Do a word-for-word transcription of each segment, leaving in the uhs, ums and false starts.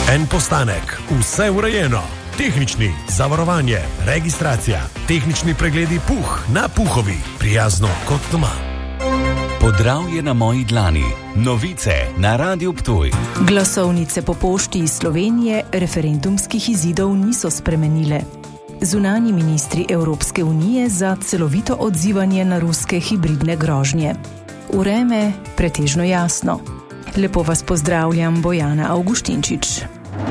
En postanek, vse urejeno. Tehnični, zavarovanje, registracija, tehnični pregledi Puh na Puhovi, prijazno kot doma. Podravje na moji dlani, novice na Radiu Ptuj. Glasovnice po pošti iz Slovenije referendumskih izidov niso spremenile. Zunanji ministri Evropske unije za celovito odzivanje na ruske hibridne grožnje. Vreme pretežno jasno. Lepo vas pozdravljam, Bojana Avguštinčič.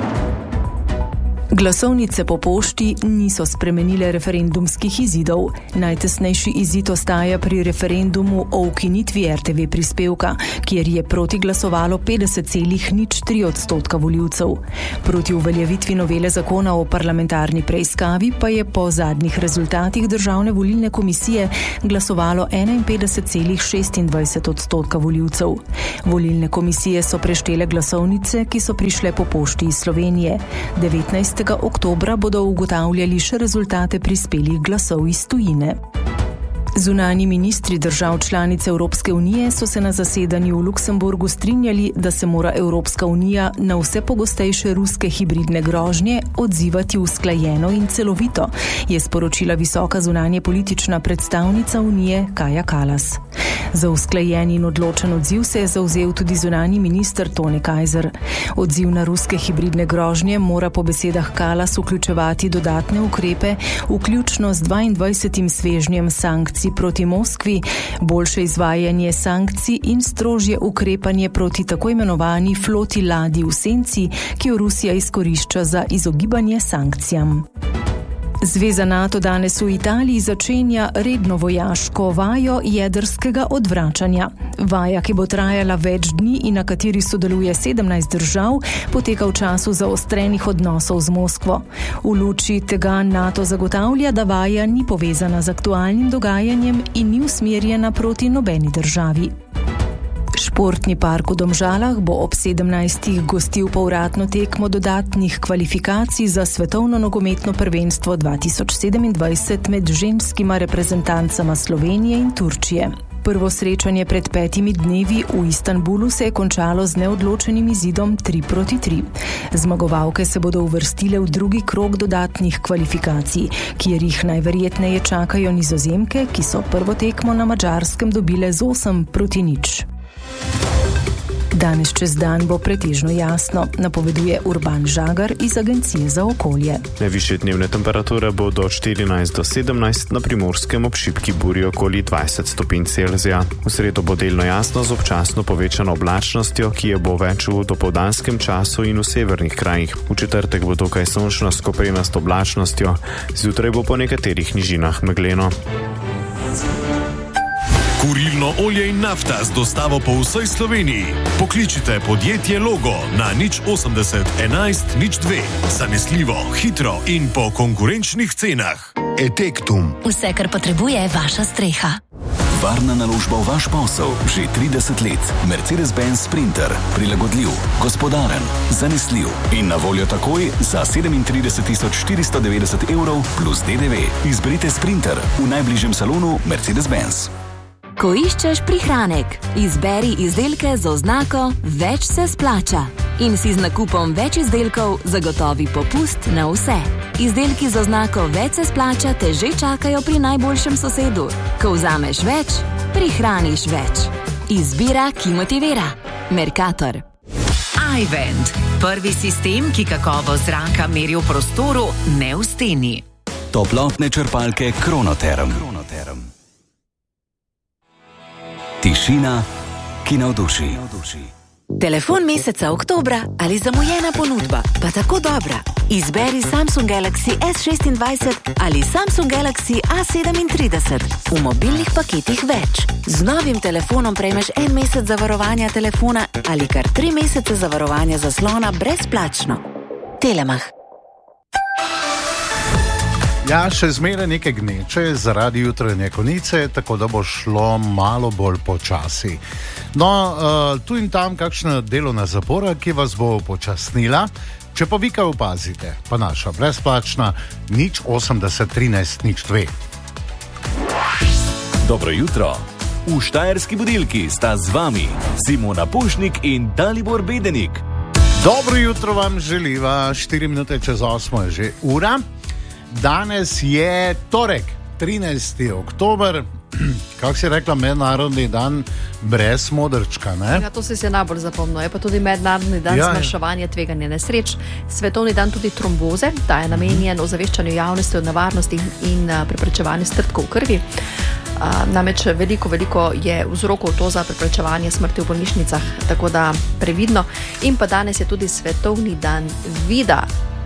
Glasovnice po pošti niso spremenile referendumskih izidov. Najtesnejši izid ostaja pri referendumu o ukinitvi er te ve prispevka, kjer je proti glasovalo petdeset celih nič tri odstotka volivcev. Proti uveljavitvi novele zakona o parlamentarni preiskavi pa je po zadnjih rezultatih Državne volilne komisije glasovalo enainpetdeset celih šestindvajset odstotka volivcev. Volilne komisije so preštele glasovnice, ki so prišle po pošti iz Slovenije. devetnajstega oktobra bodo ugotavljali še rezultate prispelih glasov iz tujine. Zunanji ministri držav članic Evropske unije so se na zasedanju v Luksemburgu strinjali, da se mora Evropska unija na vse pogostejše ruske hibridne grožnje odzivati usklajeno in celovito, je sporočila visoka zunanje politična predstavnica Unije Kaja Kallas. Za usklajen in odločen odziv se je zavzel tudi zunanji minister Tone Kajzer. Odziv na ruske hibridne grožnje mora po besedah Kallas vključevati dodatne ukrepe, vključno z dvaindvajsetim svežnjem sankcij proti Moskvi, boljše izvajanje sankcij in strožje ukrepanje proti tako imenovani floti ladij v senci, ki jo Rusija izkorišča za izogibanje sankcijam. Zveza NATO danes v Italiji začenja redno vojaško vajo jedrskega odvračanja. Vaja, ki bo trajala več dni in na kateri sodeluje sedemnajst držav, poteka v času zaostrenih odnosov z Moskvo. V luči tega NATO zagotavlja, da vaja ni povezana z aktualnim dogajanjem in ni usmerjena proti nobeni državi. Športni park v Domžalah bo ob sedemnajstih gostil povratno tekmo dodatnih kvalifikacij za svetovno nogometno prvenstvo dva tisoč sedemindvajset med ženskima reprezentancama Slovenije in Turčije. Prvo srečanje pred petimi dnevi v Istanbulu se je končalo z neodločenim izidom tri proti tri. Zmagovalke se bodo uvrstile v drugi krog dodatnih kvalifikacij, kjer jih najverjetneje čakajo Nizozemke, ki so prvo tekmo na Madžarskem dobile z osem proti nič. Danes čez dan bo pretežno jasno, napoveduje Urban Žagar iz Agencije za okolje. Najvišje dnevne temperature bodo od štirinajst do sedemnajst, na Primorskem ob šibki burji okoli dvajset stopinj Celzija. V sredo bo delno jasno z občasno povečano oblačnostjo, ki je bo več v dopoldanskem času in v severnih krajih. V četrtek bo dokaj sončno s koprenasto oblačnostjo, zjutraj bo po nekaterih nižinah megleno. Kurilno olje in nafta z dostavo po vsej Sloveniji. Pokličite podjetje Logo na nič osemdeset enajst nič dve. Zanesljivo, hitro in po konkurenčnih cenah. Etektum. Vse, kar potrebuje vaša streha. Varna naložba v vaš posel že trideset let. Mercedes-Benz Sprinter. Prilagodljiv, gospodaren, zanesljiv in na voljo takoj za sedemintrideset tisoč štiristo devetdeset evrov plus de de ve. Izberite Sprinter v najbližjem salonu Mercedes-Benz. Ko iščeš prihranek, izberi izdelke z oznako Več se splača in si z nakupom več izdelkov zagotovi popust na vse. Izdelki z oznako Več se splača te že čakajo pri najboljšem sosedu. Ko vzameš več, prihraniš več. Izbira, ki motivira. Mercator. iVent. Prvi sistem, ki kakovost zraka meri v prostoru, ne v steni. Toplotne črpalke Kronoterm. Kronoterm. Tišina, ki navduši. Telefon meseca oktobra ali zamujena ponudba, pa tako dobra. Izberi Samsung Galaxy S šestindvajset ali Samsung Galaxy A sedemintrideset. V mobilnih paketih več. Z novim telefonom prejmeš en mesec zavarovanja telefona ali kar tri mesece zavarovanja zaslona brezplačno. Telemach. Ja, še zmeraj neke gneče zaradi jutranje konice, tako da bo šlo malo bolj počasi. No, uh, tu in tam kakšna delovna zapora, ki vas bo počasnila. Če pa vi kaj opazite, pa naša brezplačna nič osemdeset trinajst nič dve. Dobro jutro. V Štajerski budilki sta z vami Simona Pušnik in Dalibor Bedenik. Dobro jutro vam želiva, štiri minute čez osmo je že ura. Danes je torek, trinajsti oktober, kako si rekla, mednarodni dan brez modrčka, ne? Ja, to si se najbolj zapomnil. Je pa tudi mednarodni dan Ja, ja. zmanjševanja tveganja nesreč, svetovni dan tudi tromboze, ta je namenjen ozaveščanju javnosti o nevarnosti in a, preprečevanju strdkov v krvi. A, namreč veliko, veliko je vzrokov to za preprečevanje smrti v bolnišnicah, tako da previdno. In pa danes je tudi svetovni dan vida.